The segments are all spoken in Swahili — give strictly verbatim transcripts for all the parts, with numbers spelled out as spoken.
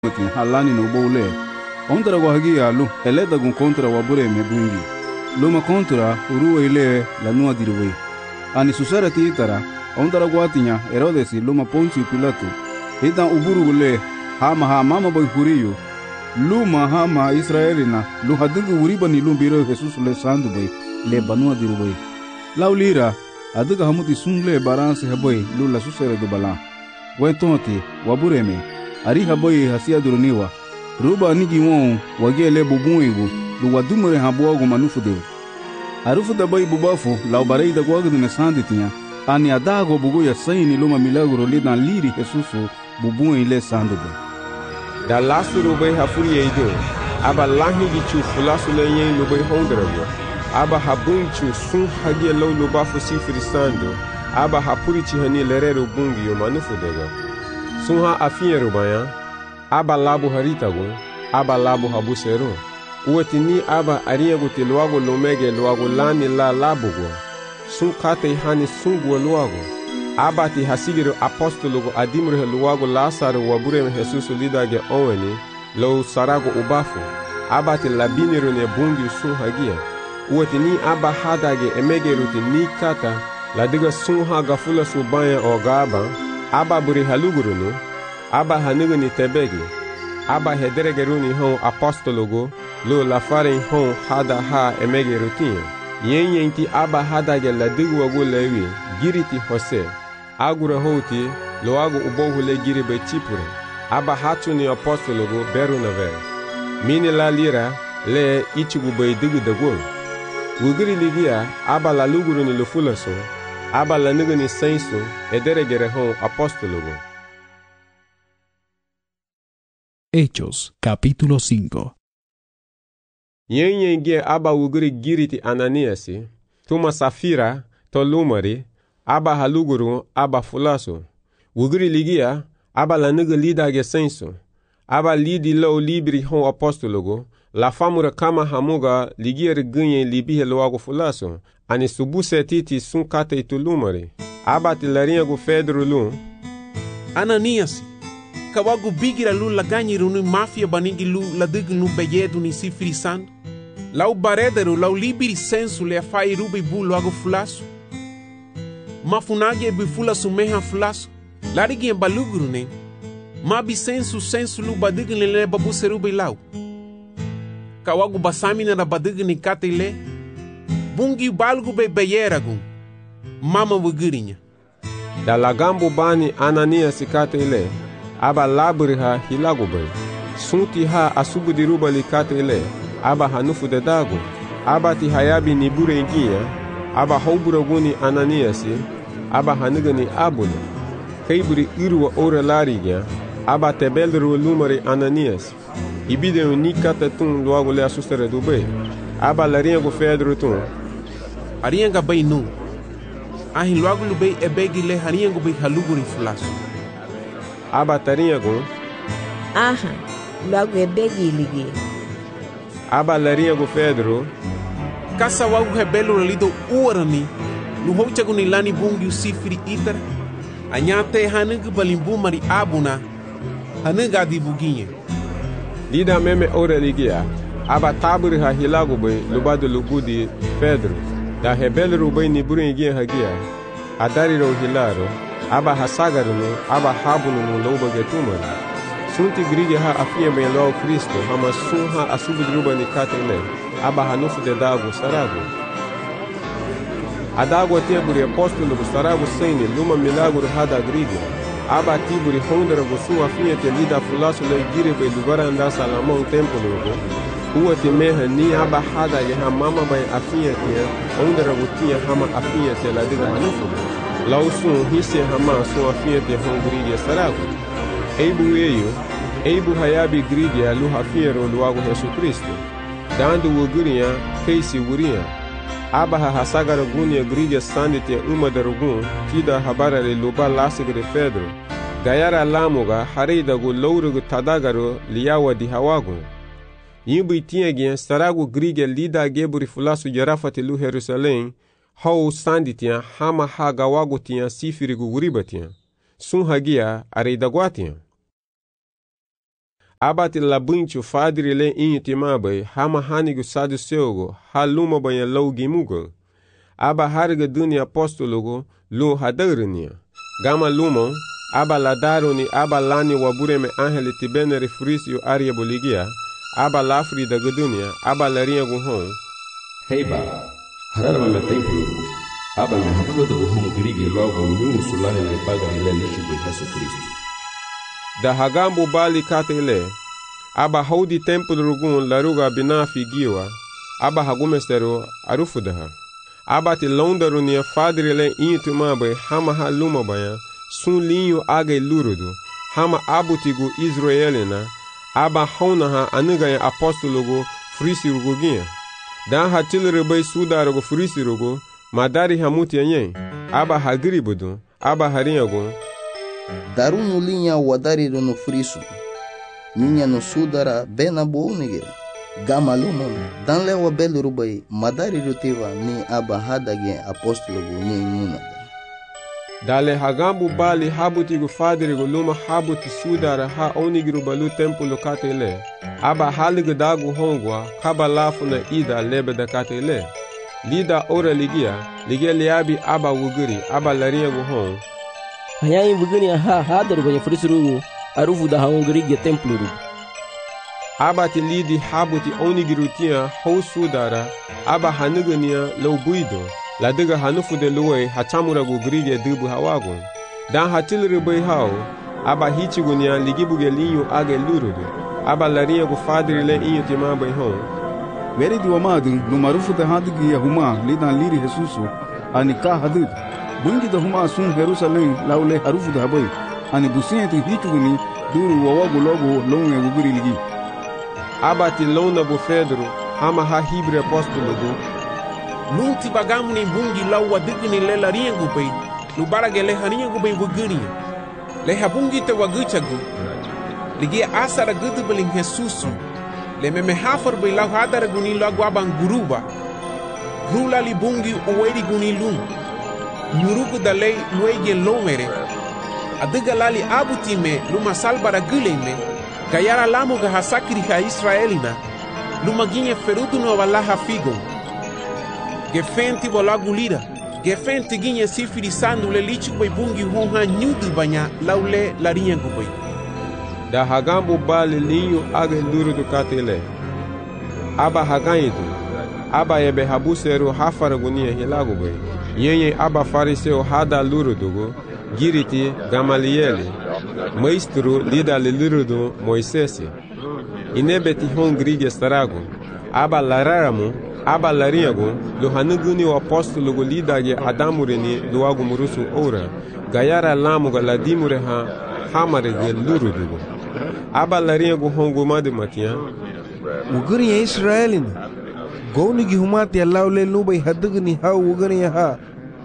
mati halani no bole ondra go hagi alu eleda gun kontra wabure me bungi luma kontra uruwe ile la nua dirwe ani susara titara ondra go atinya Herodes luma Ponci Pilato ita uburu gule hama ha mama boy huriyo luma hama Israelina lu hadigu uriba ni lumbiro Jesus le sandu boy le banua dirwe laulira adiga hamuti sungle baranse haboy lu la susara do bala wetonti wabure me ari haboy hasia duruniwa ruba nigi won wagele bubuigu lu wadumure habogo manufude arufu da boy bubafu la barei da gogo ne sanditinha ani adago bugo ya saini luma milagro le dan liri Jesusu bubu ile sandugo da lasu robe hafuri eido aba lahi gichu fulasu le yen lobe hondrago aba habunchu sun hagie lo lobafu sifri sando aba hapuri chi hani lerero bungi yo manufudega sunha afinye rubaya aba labu haritago aba labu habusero uwetini aba ariego te luago lomege luago lani la labugo sun kate hani sungu luago aba ti hasigiro apostologo adimre luago Lazaro wabure me Jesus lidage oweni lo sarago ubafu aba ti labiniro ne bungi sun hagia uwetini aba hadage emege ruti ni kata ladiga sun haga fula subaya ogaba aba buri halugurunu aba hanigo ni tebegi aba hederegeruni hon apostologo lo la fare hon hada ha emege rutin yen yen ti aba hada ge la digwa go lewi giriti hose agura hoti lo ago ubohu le giri be tipure aba hatu ni apostologo beru na ver mini la lira le ichigu be digu de go wugiri ligia aba la luguru ni lo fulaso aba la nigo ni senso ederegere hon apostologo. Hechos, capítulo cinco. Yen yen ge aba wuguri giriti Ananiasi, tuma safira, to lumari, aba haluguru, aba fulaso. Wuguri ligia, aba la niga lida ge senso. Aba lidi lo libri hon apostologo, la famura kama hamuga ligier gunye libihe loago fulaso, ani subuse titi sun kate itu lumari. Aba tilarinha go Pedro lu. Ananiasi. Kawagu bigira lu la ganyiru ni mafia banigi lu la digu nu beyedu ni sifiri san. Lau barederu lau libiri sensu le afai rubi bu loago fulasu. Mafunagi e bifulasu meha fulasu. Larigi e baluguru ne. Mabi sensu sensu lu badigu ni le babu serubi lau. Kawagu basamina na badigu ni kate le. Bungi balgu be beyeragu. Mama wugirinya. Da lagambo bani Ananias kate le. Aba labri ha hilago bay sunti ha asubu diruba likate ile aba hanufu de dago aba ti hayabi ni bure ingia aba hobura Ananiasi aba hanigani abuna kaiburi irwa ora lariga aba tebeldru lumari Ananias ibide ni kata tun loago le asustere do bay aba larinha go Pedro tun arianga bay nu ahin loago lu bay ebegi le harianga bay haluguri flasu aba tarinha go aha logo ebegi ligi aba larinha go Pedro kasa wagu rebelo lido urani no hochago ni lani bungi usifiri itar anyate hanugu balimbu mari abuna hanuga di buginye lida meme ora ligia aba taburi ha hilago bay lubado lugudi Pedro da rebelo bay ni buringia hagia adari ro hilaro aba hasagaruno aba habuno loba getumana sunti grige ha afia ben lo Cristo hama sunha asubudruba ni katele aba hanufu de dago sarago adago teburi apostolo do sarago sene luma milagro hada grige aba tiburi hondra go su afia te lida fulaso le gire be lugara anda salamon tempo logo uwa te meha ni aba hada ye ha mama bay afia te hondra go tia hama afia te la diga hanufu lausun hisse hama so afiete hongrigia sarago eibu eyo eibu hayabi grigia lu hafiero luago Yesu Kristo dando wuguria keisi wuria aba ha hasagara gunia grigia sandite uma darugun kida habara le luba lasigre Pedro gayara lamuga harida go lourugo tadagaro liawa di hawago yimbu itiagia sarago grigia lida geburi fulasu jarafati lu Jerusalém hau sanditia hama haga wagotia sifiri guguribatia sun hagia areidagwatia aba ti labunchu fadri le inyo ti mabai hama hanigu saduceogo ha luma banya laugimugo. Aba harga dunia apostologo lu hadarinia. Gama lumon, aba ladaro ni aba lani wabure me angeli tibene refrisio aria boligia, aba lafri da gudunia, aba larinha guhon. Heiba, hararma me templo, aba me hapuga da guhon grigi logo nyunu sulani na ipaga ile lishi do Yesu Kristo. Da hagambo bali kate ile, aba haudi templo rugun laruga binafi giwa, aba hagumestero arufudaha. Aba ti londaru nia fadri le inyo tumabe hama ha luma baya, sun linho aga ilurudu, hama abutigu Israelina, aba haunaha anugaya apostologo frisiruguginha. Dan hatilrebe sudarugo frisirugo, madari hamuti anyen, aba hagribudu, aba harinhago. Darunu linha wadariru no frisu, ninha no sudara bena bounigera. Gama lumon, dan lewa belurubai, madariru tiva ni aba hadage apostologo ni imunada. Dale hagambu bali habutigu fadrigo luma habuti sudara ha onigiru balu templo katele. Aba haligu dagu hongwa kaba lafu na ida lebe da katele. Lida ora ligia, ligia liabi aba wuguri, aba laria guhon. Hayayin wuguri ha hadaru banya frisurugu, arufu da haunguri ge templo ru. Aba ti lidi habuti onigiru tia ho sudara, aba hanugania lo buido. La diga hanufu de luwe hachamura gu grige dubu hawagun. Dan hatilri bai hao, aba hichigu nia ligibuge linyo age lurudu. Aba laria gu fadri le inyo tima bai hon. Veri di wamadun no marufu de hadigi ya huma lidan liri Jesusu ani ka hadid. Bungi da huma sun Jerusalem laule harufu da bai. Ani businye ti hichigu ni duru wawagu logo longe wuguri ligi. Aba ti lona bu Fedro, hama ha hibre apostologu. Nunti bagamu ni bungi lau wadigni le larinha gubei, lu barage le harinha gubei wuguniya. Le habungi te waguchagu. Ligi asara gudu beling Jesusu. Le meme hafar bei lau hadara guni lau guaban guruba. Rula li bungi uweri guni lum. Nyurugu da lei luege lomere. Adiga lali abutime luma salbara guleme. Gayara lamu ga hasakiri ha Israelina. Luma ginye ferudu no walaha figo. Gefenti bolagu lira, gefenti ginye sifiri sandu le lichi bei bungi honha nyudu banya laule larinha gubei. Da hagambu bali linyo aga lurudu katele. Aba haganyidu, aba ebe habuseru hafaragunia hilagu bei. Yenye aba fariseo hada lurudugo, giriti Gamalieli, maestro lida le lurudu Moisesi. Inebeti hon grige starago, aba lararamu, aba larinhago, lo hanuguni o apostolo lidage adamureni luagu murusu ora, gayara lamuga ladimure ha hamarege lurudugo. Aba larinhago hongo madu matia. Uguri ya Israelin. Gounigi humati ya laule nubai hadugni ha uguri ya ha.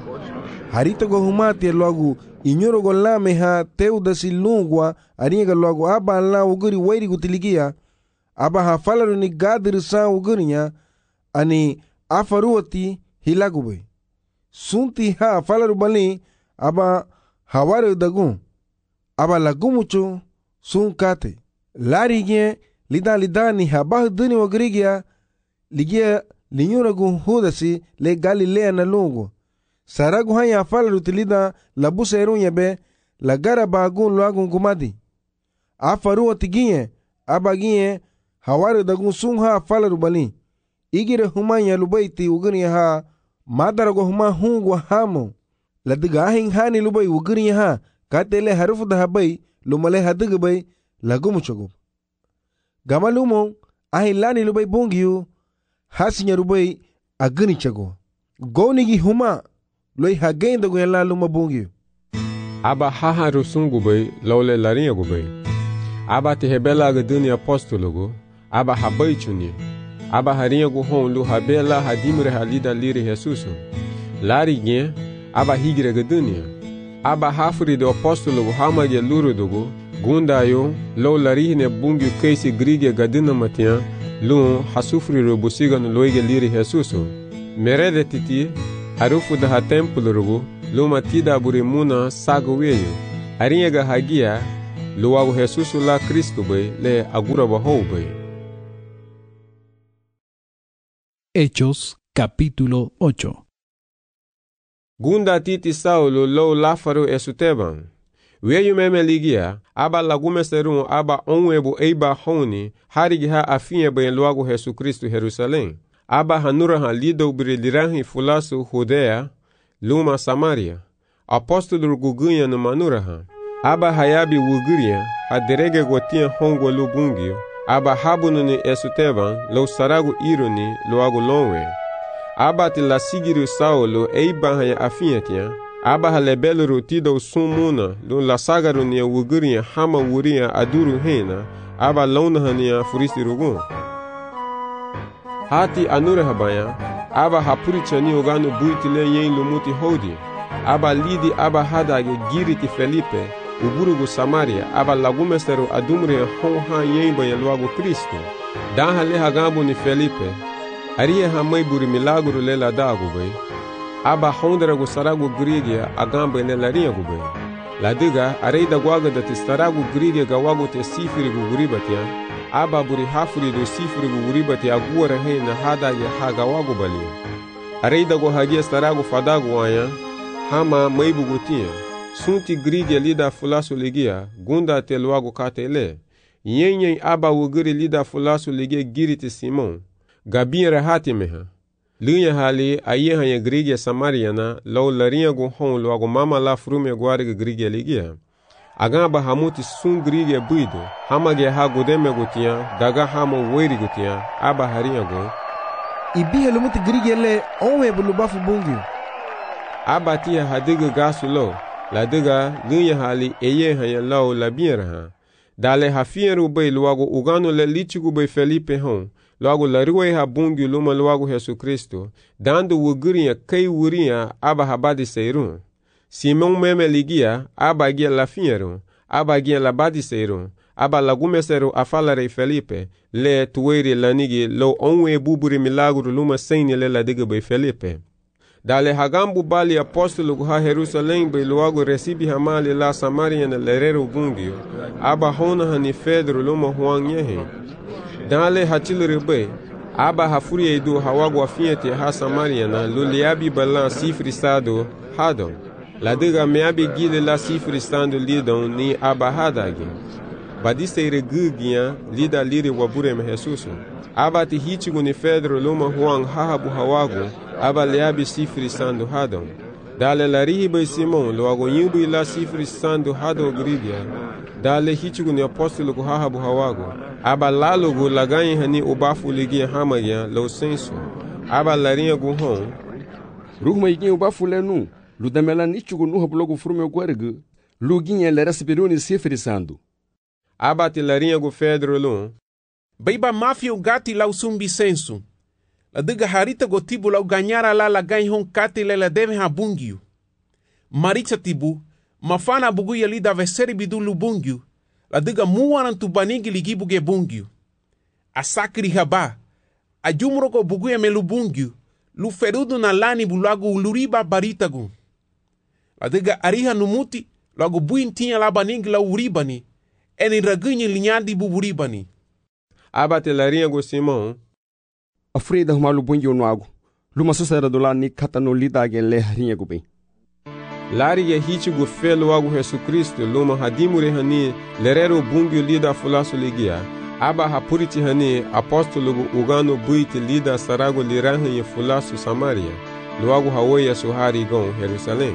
Harita go humati ya luagu inyoro go lame ha teu dasi lungwa arinhaga luagu aba la uguri wairi gutiligia. Aba ha falaru ni gadir sa uguri ya. Ani afaruati hilagube. Sunti ha falaru bali aba hawaru dagun. Aba lagumucho sun kate. Larigye lida lida ni habah duni wagrigia ligia linyuragu hudasi le Galilea na lungu. Saragu haya falaru tilida labusa erunya be lagara bagun luagun kumadi. Afaruati ginye aba ginye hawaru dagun sun ha falaru bali. Igire humanya lubaiti uguni ha madarago huma hungwa hamo ladiga ahin hani lubai uguni ha katele harufu da habai lumale hadiga bai lagumuchogo gamalumo ahin lani lubai bungiyu hasinya lubai aguni chago gonigi huma loi hagenda go yalla luma bungiyu aba haha rusungu bai laule larinha go bai aba te hebela ga dunia apostologo aba habai chuni aba harinha go hon lu habela hadimre halida liri Jesusu larigye aba higre ga dunia aba hafri do apostolo hamage lurudugo gundayo lo larihne bungu keisi grige gadina matia lu hasufri robusiga no loige liri Jesusu merede titi harufu da templo rugo lu matida burimuna sago weyo arinha ga hagia Luego Jesus la Cristo be le agura bajo be. Hechos capítulo ocho. Gunda titi Saulo lo lafaro esuteban. Weyu meme ligia, aba lagume serun aba onwebu eiba honi, harigi ha afinye be luego Jesus Cristo Jerusalém. Aba hanura ha lido brilirahi fulasu Judea, luma Samaria. Apóstolo gugunha no manura ha. Aba hayabi wuguria, ha derege gotia hongo lubungio, aba habunu ni esuteban, lo saragu ironi, luagu lonwe. Aba ti la sigiru Saulo eiba haya afinyetia, aba ha lebelo rotido sumuna, lo la sagaru ni wuguria hama wuria aduru hena, aba lona hania furisti rugun. Hati anure habaya, aba hapuri chani ogano buitile yen lumuti hodi, aba lidi aba hadage giriti Felipe, uburugu Samaria, aba lagumesteru adumre honha yen baya luago Cristo. Dan hale hagambo ni Felipe, aria hamai buri milagro lela dago bay, aba honderagu saragu grigia agambe lela riago bay. La diga areida guaga da testaragu grigia gawago te sifirigu guribatia, aba buri hafuri do sifirigu guribati aguara he na hada ya haga wago bali. Areida go hagia staragu fadagu wanya, hama maibu gutia. Sunti grigia lida fulasu ligia, gunda te luago katele. Yenyen aba wuguri lida fulasu ligia giriti Simon. Gabin rahati meha. Lunya hali aye hanya grigia Samariana, lau larinha go hon luago mama la frume guariga grigia ligia. Agamba hamuti sun grigia buido, hamage ha godeme gutia, daga hamo weiri gutia, aba harinha go. Ibihe lumuti grigia le onwe bulubafu bungi. Aba tia hadiga gasu lo, la diga lunya hali eye hanya lau la bieraha. Dale hafieru bay luago ugano le lichigu bay Felipe hon, luago la ruwe ha bungi luma luago Jesus Cristo, dando wuguria kei wuria aba habadi seirun. Simon meme ligia, aba gia la finero, aba gia la badisero, aba lagumesero afalare Felipe, le tuere lanigi lo onwe buburi milagro luma seini le la diga bay Felipe. Dale hagambu bali apostolo ha Jerusalém bay luago recibi hamali la Samaria na lerero gungio, aba hona hani Pedro luma huang yehe. Dale hachilere bay, aba hafuri edu hawago afiete ha Samaria na luliabi balan sifri sado hadon. La diga meabi gile la sifri stando lidon ni aba hadagi. Badiseire gugia lida liri wabure me Jesusu. Aba ti hitigu ni Pedro luma huang hahabu hawago, aba leabi sifri stando hadon. Dale la rihiba Simon luago nyubu la sifri stando hado grigia. Dale hitigu ni apostolo ku hahabu hawago. Aba lalogu laganyi hani ubafu ligia hamagia lo senso. Aba larinha gu hon. Ruhma igi ubafu lenu. Ludamela nichugu nuha blogo frume guargu. Luginha lera sibiruni sifrisando. Aba ti larinha gu Pedro lu. Baiba mafia o gati lau sumbi senso. La diga harita go tibu lau ganyara la la ganyi hon kati le la deve ha bungio. Maritza tibu, mafana bugu ya lida veseri bidu lu bungio. La diga muanan tu banigi ligibu ge bungio. Asakri haba. Ajumro go bugu ya melu bungio. Lu ferudo na lani bulago uluriba baritagu. La diga ariha numuti, lago buin tinha la baningi la uribani, eni ragunyi linhadi buburibani. Aba te larinha go Simon. Afrida humalu bungi onuago. Luma susera do lani kata no lidage le harinha go bem. Lari ye hiti go felo ago Jesus Cristo, luma hadimure hani, lerero bungi lida fulasu ligia. Aba hapuriti hani, apostolo go ugano buiti lida sarago lirahan ye fulasu Samaria, luago hawoya suhari gon Jerusalém.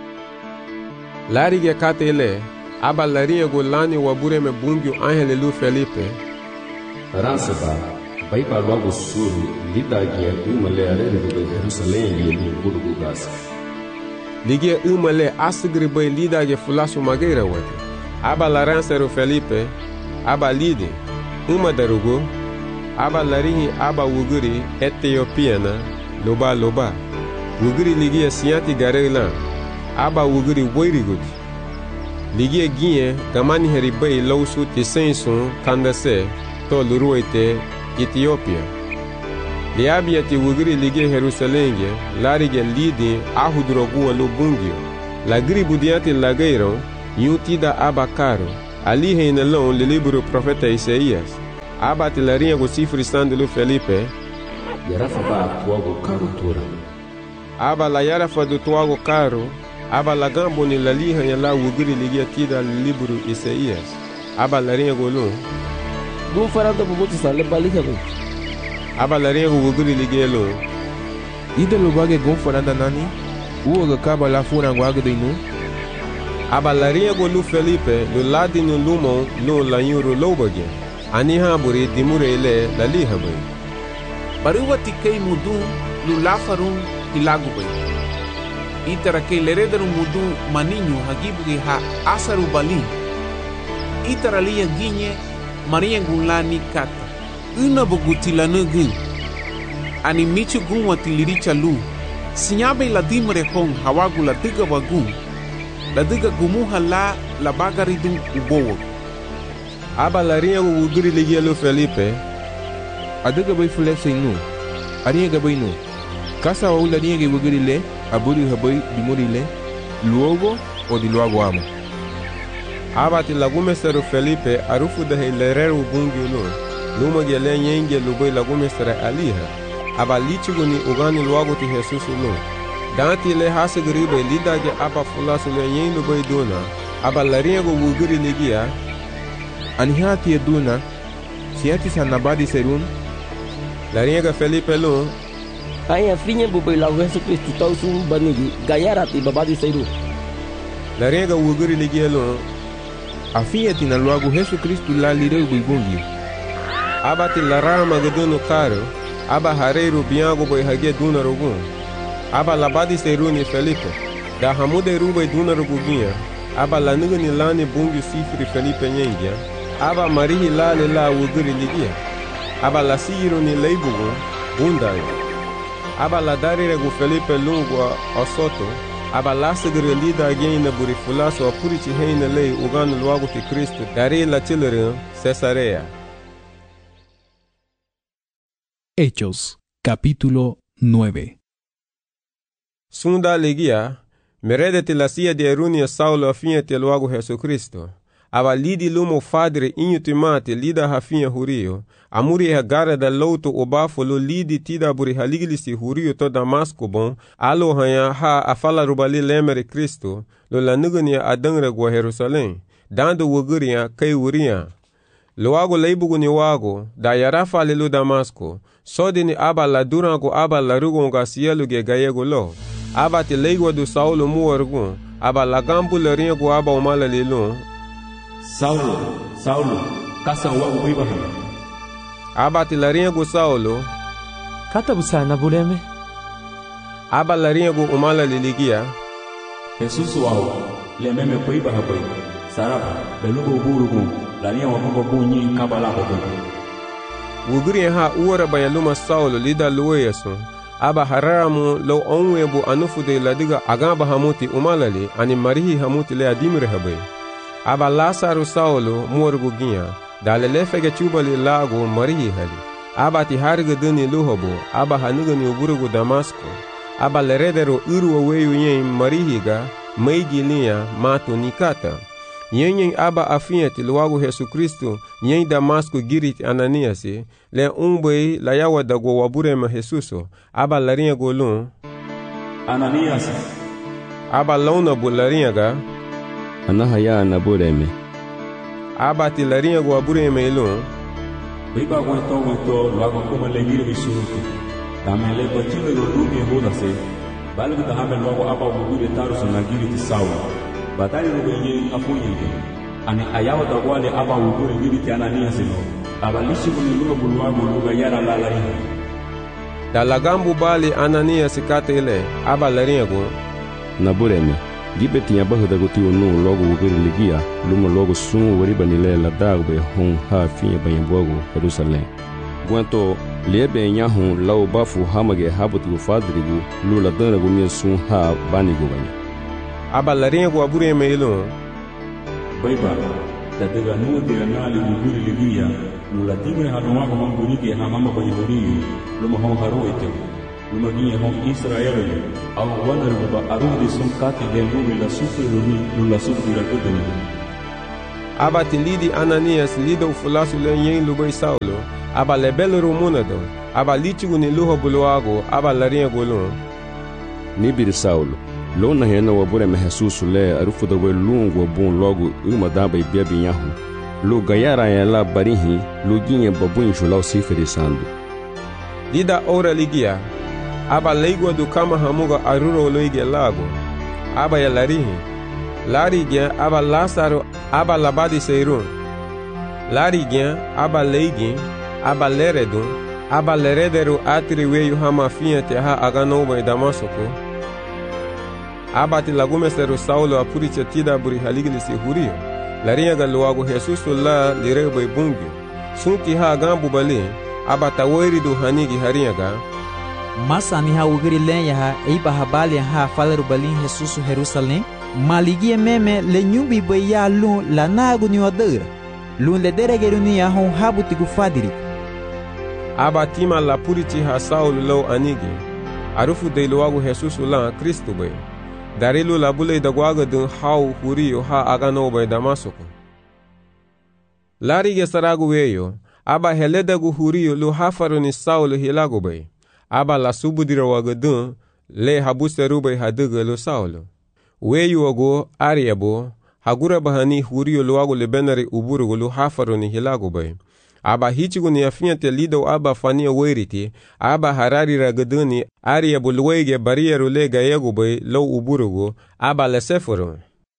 Lari ge kate ele, aba larinha go lani wabure me bungi angele lu Felipe. Ransaba, baipa logo suru, lida ge uma le arere do Jerusalém ye ni burugu gasa. Ligia uma le asigri bay lida ge fulasu mageira wate. Aba laransero Felipe, aba lide. Uma darugo, aba larihi aba wuguri Etiopiana, loba loba. Wuguri ligia sianti garela, aba wuguri woirigut. Ligia ginye gamani heribay lausu tisensun kandase, to luruete Ethiopia. Liabia ti wuguri ligia Jerusalenge, larige lidi ahudrogu lubungio. La gribu diante lageiro, yutida aba caro. ali reinalão le livro profeta Isaías. Abate larinha go cifre sandelo Felipe. Yarafa ba tuago caro tura. Aba la yarafa do tuago caro. Aba la gambo ni la liha ya la wugiri ligia tida le livro Isaías. Aba larinha go lon. Gun farado bubutu sa le balika go. Aba larinha go wugiri ligia lon. Ida lo bage gon faranda nani? Uo ga kaba la fura ngwaga do inu? Aba larinha go lu Felipe lo ladi no lumon lo la yuro lobage. Ani haburi dimure ile la liha bay. Baruwa tikei mudun lu lafarun hilagu bay. Itara kei lerederu mudun maninho hagibugi ha asaru bali. Itara liya ginye maria gunlani kata. Una bugutila nugin. Ani michu gun watiliricha lu. Sinyabe la dimre hong hawagu la diga wagun. La diga gumuha la la bagaridun ubowo. Aba larinha go wugiri ligia lo Felipe. Adiga bay fulese inu. Arinha ga bay nu. Kasa wa ula rinha ga wugiri le. Aburi habay dimuri le. Luogo o di luogo ama. Aba ti lagumesero Felipe arufu da heilereru bungi lo. Luma gele nyenge lubay lagumesera aliha. Aba lichigo ni ugani luogo ti Jesus lo. Danti le hase garibe lidage aba fulasu le nyen lubay dona. Aba larinha go wugiri ligia. Anihati ya duna, siati sa nabadi serun. Larinha ga Felipe lo. Aya frinya bubai la Jesus Kristu tau sun banigi gayarati babadi seru. Larinha ga wugiri ligia lo. Afiati na luagu Jesus Kristu la lireu buibungi. Aba ti larama ga duno caro. Aba hareiro biango boi hage duna rogun. Aba labadi seru ni Felipe. Da hamude rubai duna roguginha. Aba la nuga ni lani bungi sifri Felipe nyengia. Aba marihi lale la wugiri ligia. Aba la siro ni leibugo bundayo. Aba la darire gu Felipe lungo osoto. Aba la sigiri lida ageni buri fulaso apurichi heine lei uganu luago ti Kristo. Dari la chilere Cesarea. Hechos, capítulo nueve. Sunda ligia. Meredete la sia de erunia Saulo afinha te luago Jesucristo. Aba lidi lumo fadre inho timate lida hafinha hurio. Amuri ha gara da louto obafo lo lidi tida buri haligilisi hurio to Damasco bon. Alo hanya ha afala rubali lemere Kristo. Lo la nugania adangre gwa Jerusalém. Dando wuguria kai wuria. Luago leibugu ni wago. Da yarafa lelo Damasco. Sode ni aba la durango aba la rugonga sielu ge gayego lo. Aba te leigwa do Saulo muargun. Aba la gambu le ringo aba umala lelon. Saulo, Saulo, kasa wago bibahan. Aba te la ringo Saulo. Kata busa na buleme. Aba la ringo umala leligia. Jesus wago, le meme bibaha bai. Saraba, belugo burugun. La ringo wago bunyi kabala wago. Wuguri ha uara bayaluma Saulo lida lueyasun. Aba haramu lo onwe bu anufude ladiga agamba hamuti umalali ani marihi hamuti le adimire habe. Aba Lazaro Saulo morgu ginha dalele fege chubali lago marihi hali. Aba ti harga duni luhobo aba hanuga ni uburugu Damasco. Aba leredero uru weyu yen marihiga meigi linha mato nikata. Yen aba afiati luago Jesus Kristo yen Damasco girit Ananiasi le umbe la yawa da go wabure ma Jesuso aba larinha golon Ananias aba launa bularinha ga anahaya na bureme aba ti larinha go wabure ma elon biba gonto gonto luago como le gire bisuruto tamele ko chile lo rumi hoda se balu da hamel luago aba wabure taruso na giri ti sawa batali lo benye afunyenge ani ayawa da wale aba wabure giri ti Ananias no abalishi kuniluga bulwago luga yara lalaiha. Dalagambu bali Ananias katele aba laringo. Nabureme, gibe tinha barra da gotio no logo wugiri ligia, luma logo sumo wariba nile la dagbe hon ha finha banhambogo Jerusalém. Guanto lebe nyahon lau bafu hamage habutu fadrigu lula dana gumia sun ha banigo bani. Aba laringo abureme ilo. Baiba, da daga nuwa tira nali wugiri ligia. Mula timre hano wako mambunike ha mama banyuriyu luma hon haroite luma ginye hon Israel au wana ruba arudi sun kati de lumi la sufri lumi lula sufri la kudumi aba ti lidi Ananias lido fulasu le yen lubai Saulo, aba lebelo rumunado, aba litigu ni luho buluago, aba larinha golun. Nibiri Saulo, lona hena wabure me Jesus le arufu da lungo bun logo uma daba ibebe nyahu. Lu gayara ya la barihi, lu ginye babun julau siferi sandu. Lida ora ligia, aba leigwa do kama hamuga aruro loige lago, aba ya larihi. Larigia aba Lázaro aba labadi seirun. Larigia aba leigin, aba leredun, aba lerederu atri weyu hamafinha teha aganoba e Damasco. Aba ti lagumesteru Saulo apuritia tida buri haligli se hurio. Larinha galuago Jesus la lireba e bungio. Sunti ha agambu bali, aba tawairi do hanigi harinha ga. Masa ni ha ugiri lenha ha eiba habali ha falaru balin Jesus Jerusalém. Maligia meme le nyumbi baya lun la nagu ni wadera. Lun le deregeru ni ya hon habuti gufadiri. Aba tima la puriti ha Saulo lo anigi. Arufu de loago Jesus la Cristo bay. Darilu la bule da guaga dun hau hurio ha agano bay Damasco. Larige saragu weyo. Aba heleda gu hurio lu hafaru ni Saulo hilago bay. Aba la subudira waga dun le habuseru bay haduga lu Saulo. Weyu ogo ariabo hagura bahani hurio luago lebenari uburugo lu hafaro ni hilago bay. Aba hichigo ni afinha te lido aba fania weriti, aba harari ragaduni ariabo luege barieru le gayego bay lo uburugo, aba leseforo.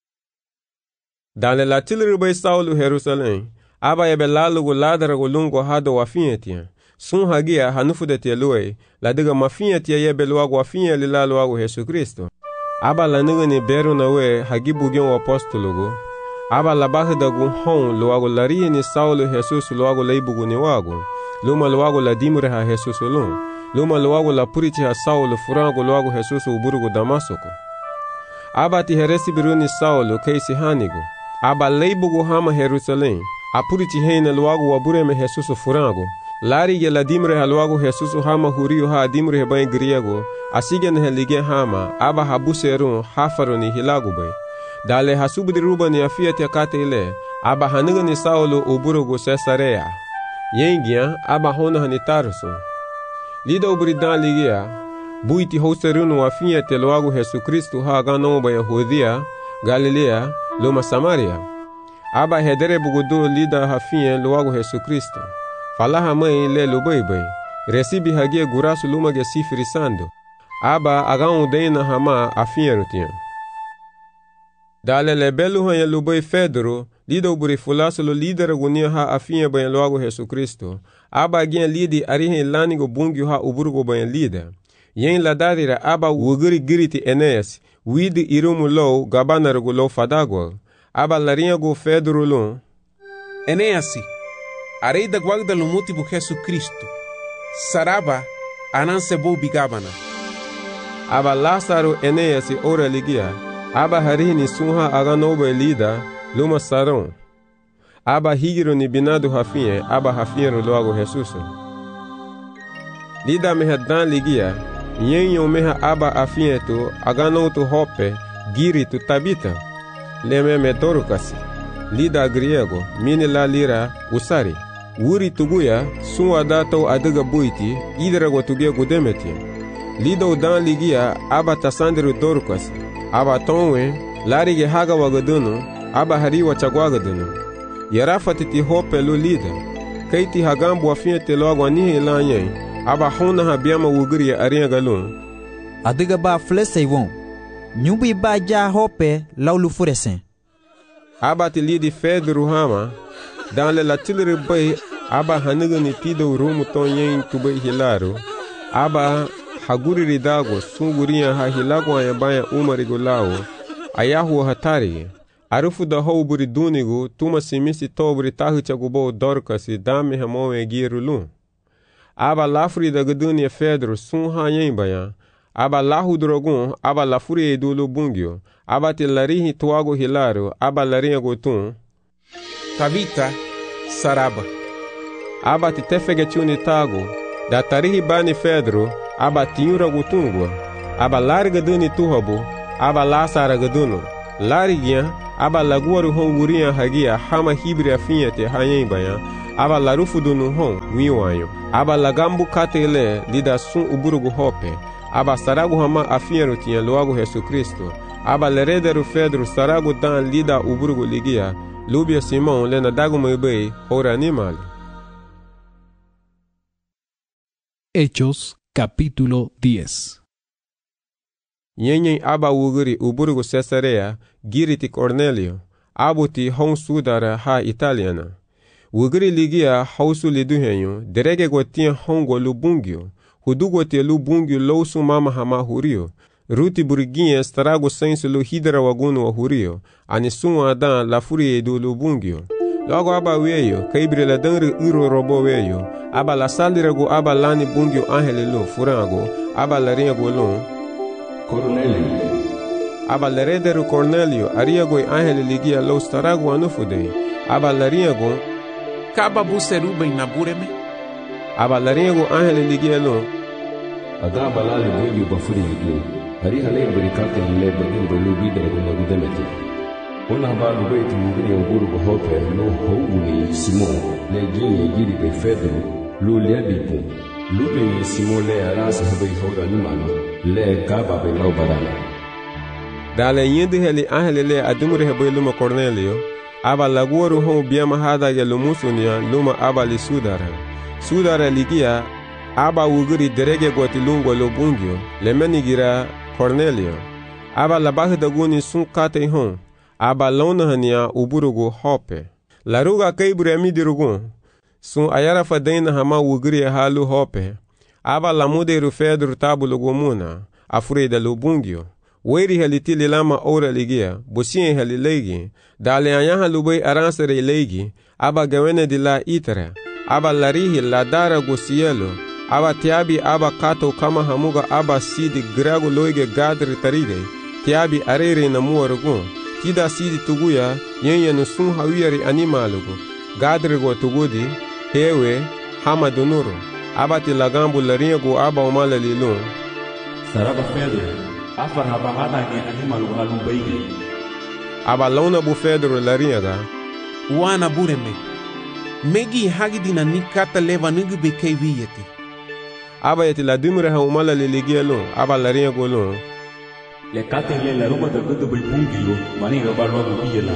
Dan le latilru bay Saulo Jerusalém, aba ebe lalugo ladarago lungo hado wafinha tia. Sun hagia hanufu de te luei, la diga mafinha tia yebe luago wafinha li la luago Jesus Cristo. Aba la nigga ni beru na we hagibu gen wa apostologo. Aba la bahe da gun hon luago lariye ni Saulo Jesus luago leibugu ni wago. Luma luago la dimure ha Jesus lun. Luma luago la purichi ha Saulo furango luago Jesus uburugo Damasco. Aba ti heresi biru ni Saulo keisi hanigo. Aba leibugu hama Jerusalém. A purichi heina luago wabure me Jesus furango. Lari ye la dimre haluago Jesus hama hurio ha dimre hebain griego, asigen helige hama, aba habuserun hafaro ni hilago bay. Dale hasubdi ruba ni afiat yakate ile, aba haniga ni Saulo uburugo Cesarea. Yengia, aba hona hanitarusun. Lida ubridan ligia, buiti hoserunu afinha te luago Jesus Cristo ha ganon ba Yahudia, Galilea, luma Samaria. Aba hedere bugudu lida hafinha luago Jesus Cristo. Falaha mãe le lubaibai, recibe hagia gurasu luma ge sifrisando, aba agan dena hama afinharutinha. Dale le belu hanya lubai Fedro, lida uburi fulasu lo líder agonia ha afinha banha logo Jesus Cristo, aba aginha lidi arihe lanigo bungio ha uburgo banha lida. Yen ladadira aba uguri giriti Enéas, widi irumu lo gabanarugo lo fadagwa, aba larinha go Fedro lon. Enéasi. Arei da guarda lumuti bu Jesus Cristo. Saraba ananse bo bigabana. Aba Lázaro Enéas ora ligia. Aba harini sunha aganoba lida luma saron. Aba higiro ni binado hafinhe, aba hafinhero logo Jesus. Lida meha dan ligia. Yenyo meha aba afinheto aganoto hope giri tu tabita. Leme me dorukasi. Lida griego mini la lira usari. Wuri tuguya sun adato adiga buiti idra gotugia gudemeti. Lido dan ligia aba tasandru dorkas. Aba tonwe larige haga wagadunu aba hariwa chagwagadunu. Yarafatiti hope lu lida. Kaiti hagambu afinha te logo anihe lanyen. Aba hona habiama wugiri arinha galun. Adiga ba flesei won. Nyubi ba ja hope laulu furesen. Aba ti lidi Fedro hama. Dan le latilre bay aba haniga ni tido rumu tonyen tubay hilaro. Aba haguri ridago sungurinha ha hilago ayabaya umarigo lao. Ayahu hatari. Arufu da hou buri dunigo tuma simisi tobri tahu chagubo dorkasi dame hamoe girulun. Aba lafri da gadunia Fedro sun hanyen baya. Aba lahu drogun aba lafuri edulu bungio. Aba te larihi tuago hilaro aba larinha gotun. Tabita Saraba. Aba te tefegetiuni tago. Da tarihi bani Fedro aba tiura gotungwa. Aba larga duni tuhabu aba lasara gaduno. Larigia aba laguaru hon wuria hagia hama hibri afinyete hayen baya aba larufu dunu hon wiwanyo aba lagambu katele lida sun uburugu hope aba saragu hama afinyeru tiya luagu Yesu Kristo aba lerederu fedru saragu dan lida uburugu ligia lubia Simon lena dagu mebei hora animal. Hechos capítulo diez. Yenyen aba wuguri uburugu Cesarea giriti Cornelio abuti hon sudara ha italiana wuguri ligia hausu liduhenyo derege gotia hongo lubungio hudugo te lubungio lousu mama hama hurio ruti burginye starago sensu lu hidra wagunu wa hurio anisunwa adan la furie du lubungio logo aba weyo kaibre la danri iro robo weyo aba la salirego aba lani bungio angele lu furango aba la riego lu Cornelio aba la rederu Cornelio ariego angele ligia lo starago anufude aba la riego kaba buserube inabureme aba la riego angele ligia lu ada balale bungio bafuri yidu hari hale berikate le bagin belu bidra guna gudemete ona ba lube tu ngini nguru go hope no houni Simon le gini giri be Pedro lu le bipu lu be Simon le aras habe hora ni mano le gaba be no badana dale yindi heli ahele le adumure habe luma Cornelio aba laguoru hon biama hada ya lumusunia luma aba li sudara sudara ligia aba wuguri derege goti lungo lo bungio le menigira Cornelio aba labahi daguni sun kate hon aba lona hania uburugu hope laruga kaibure amidirugu sun ayara fadena hama wuguri halu hope aba lamuderu fedru tabulugu muna afurida lo bungio weri halitili lama ora ligia busien halilegi dale anyaha lubei aransere legi aba gawene di la itara aba larihi la dara gosielo aba tiabi aba kato kama hamuga aba sidi grago loige gadri tarige tiabi arere na muwarugu tida sidi tuguya yenye nusun hawiyari animalugu gadri go tugudi hewe hama dunuru aba tilagambu laringo aba umala lilun saraba Pedro afar haba hada ge animalugu halu baige aba launa bu Pedro laringa wana bureme megi hagidina nikata leva nugu bekei viyeti aba yeti la dumure ha umala liligia lo aba la riego lo le kate le la ruma da gudu bai bungio mani ga barwa bu biyela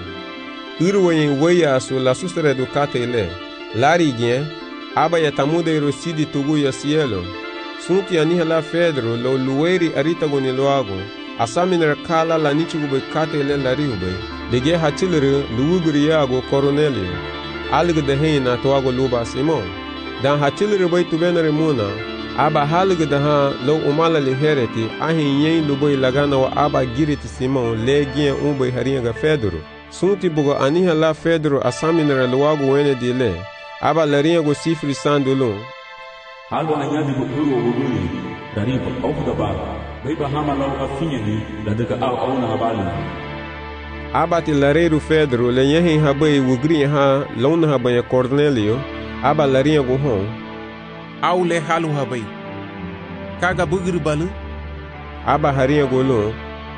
irwe waya su la sustere du kate le lari gen aba ya tamude rosidi tugu ya cielo sunti ani hala Pedro lo lueri arita goni loago asaminer kala la nichugo be kate le la riube lege hatilere luugri yago Cornelio alga de heina toago luba Simon dan hatilere bai tubenere muna aba halga da ha lo umala li hereti ahin yen lubai lagana wa aba giriti Simon legien umbai haringa Pedro sunti bugo aniha la Pedro asaminera luago wene dile aba laringa sifri sandulun halu anyadi go uro wuguli dariba aufda ba bai ba hama law afinyani da daga au auna habali aba tilareru Pedro le yehin habai wugri ha launa habaya Cornelio aba laringa go hon au le halu habai kaga bugri balu aba haringa go lo